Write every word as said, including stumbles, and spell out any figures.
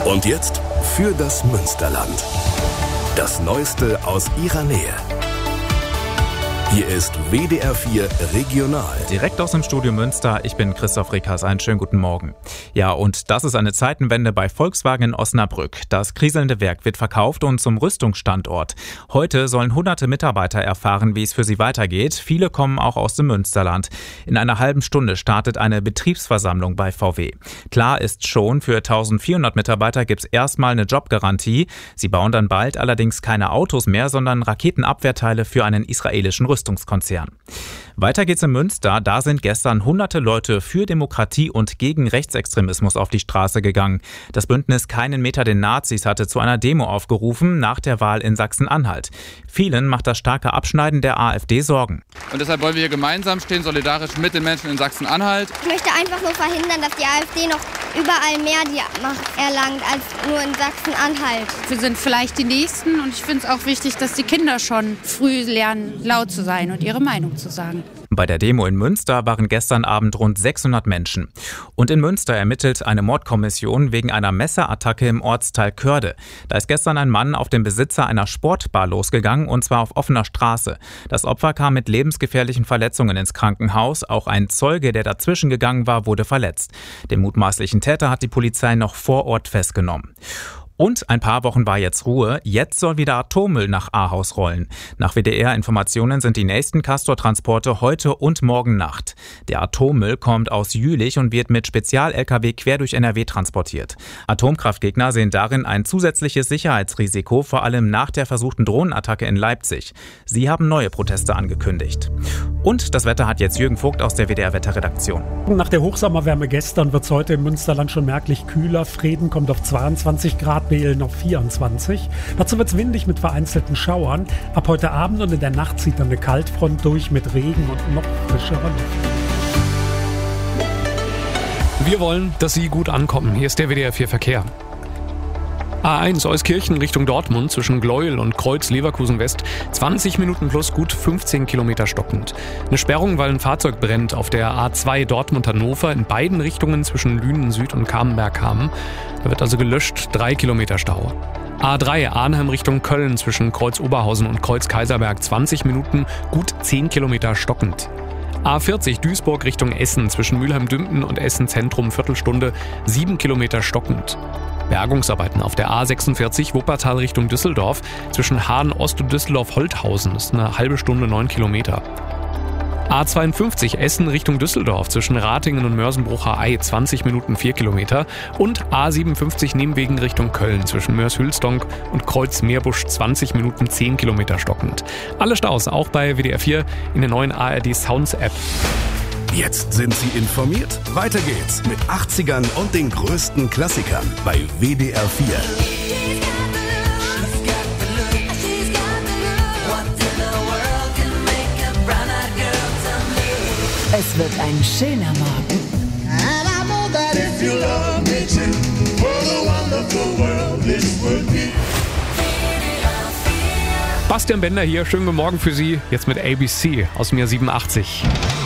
Und jetzt für das Münsterland. Das Neueste aus ihrer Nähe. Hier ist W D R vier Regional. Direkt aus dem Studio Münster, ich bin Christoph Rickers, einen schönen guten Morgen. Ja, und das ist eine Zeitenwende bei Volkswagen in Osnabrück. Das kriselnde Werk wird verkauft und zum Rüstungsstandort. Heute sollen hunderte Mitarbeiter erfahren, wie es für sie weitergeht. Viele kommen auch aus dem Münsterland. In einer halben Stunde startet eine Betriebsversammlung bei V W. Klar ist schon, für eintausendvierhundert Mitarbeiter gibt es erstmal eine Jobgarantie. Sie bauen dann bald allerdings keine Autos mehr, sondern Raketenabwehrteile für einen israelischen Rüstungskonzern. Weiter geht's in Münster. Da sind gestern hunderte Leute für Demokratie und gegen Rechtsextremismus auf die Straße gegangen. Das Bündnis Keinen Meter den Nazis hatte zu einer Demo aufgerufen nach der Wahl in Sachsen-Anhalt. Vielen macht das starke Abschneiden der AfD Sorgen. Und deshalb wollen wir hier gemeinsam stehen, solidarisch mit den Menschen in Sachsen-Anhalt. Ich möchte einfach nur verhindern, dass die AfD noch überall mehr die Macht erlangt als nur in Sachsen-Anhalt. Wir sind vielleicht die Nächsten und ich finde es auch wichtig, dass die Kinder schon früh lernen, laut zu sein und ihre Meinung zu sagen. Bei der Demo in Münster waren gestern Abend rund sechshundert Menschen. Und in Münster ermittelt eine Mordkommission wegen einer Messerattacke im Ortsteil Körde. Da ist gestern ein Mann auf den Besitzer einer Sportbar losgegangen, und zwar auf offener Straße. Das Opfer kam mit lebensgefährlichen Verletzungen ins Krankenhaus. Auch ein Zeuge, der dazwischen gegangen war, wurde verletzt. Den mutmaßlichen Täter hat die Polizei noch vor Ort festgenommen. Und ein paar Wochen war jetzt Ruhe. Jetzt soll wieder Atommüll nach Ahaus rollen. Nach W D R-Informationen sind die nächsten Castor-Transporte heute und morgen Nacht. Der Atommüll kommt aus Jülich und wird mit Spezial-L K W quer durch N R W transportiert. Atomkraftgegner sehen darin ein zusätzliches Sicherheitsrisiko, vor allem nach der versuchten Drohnenattacke in Leipzig. Sie haben neue Proteste angekündigt. Und das Wetter hat jetzt Jürgen Vogt aus der W D R-Wetterredaktion. Nach der Hochsommerwärme gestern wird es heute im Münsterland schon merklich kühler. Frieden kommt auf zweiundzwanzig Grad. Beelen auf vierundzwanzig. Dazu wird es windig mit vereinzelten Schauern. Ab heute Abend und in der Nacht zieht dann eine Kaltfront durch mit Regen und noch frischerer Luft. Wir wollen, dass Sie gut ankommen. Hier ist der W D R vier Verkehr. A eins Euskirchen Richtung Dortmund zwischen Gleuel und Kreuz Leverkusen West. zwanzig Minuten plus gut fünfzehn Kilometer stockend. Eine Sperrung, weil ein Fahrzeug brennt auf der A zwei Dortmund-Hannover in beiden Richtungen zwischen Lünen Süd und Kamenberg-Hamm. Da wird also gelöscht, drei Kilometer Stau. A drei Arnhem Richtung Köln zwischen Kreuz Oberhausen und Kreuz Kaiserberg zwanzig Minuten, gut zehn Kilometer stockend. A vierzig Duisburg Richtung Essen zwischen Mülheim-Dümpten und Essen Zentrum Viertelstunde, sieben Kilometer stockend. Bergungsarbeiten auf der A sechsundvierzig Wuppertal Richtung Düsseldorf zwischen Hahn Ost und Düsseldorf-Holthausen, ist eine halbe Stunde neun Kilometer. A zweiundfünfzig Essen Richtung Düsseldorf zwischen Ratingen und Mörsenbrucher Ei zwanzig Minuten vier Kilometer und A siebenundfünfzig Nimwegen Richtung Köln zwischen Mörs-Hülsdonk und Kreuz Meerbusch zwanzig Minuten zehn Kilometer stockend. Alle Staus auch bei W D R vier in der neuen A R D Sounds App. Jetzt sind Sie informiert. Weiter geht's mit achtzigern und den größten Klassikern bei W D R vier. Es wird ein schöner Morgen. Bastian Bender hier, schönen guten Morgen für Sie, jetzt mit A B C aus dem Jahr siebenundachtzig.